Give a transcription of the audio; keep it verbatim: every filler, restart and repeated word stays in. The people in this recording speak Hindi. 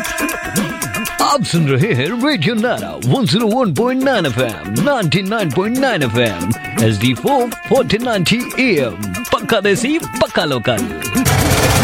आप सुन रहे हैं रेडियो नारा one zero one point nine FM, ninety nine point nine FM, H D four fourteen ninety A M, पक्का देसी पक्का लोकल।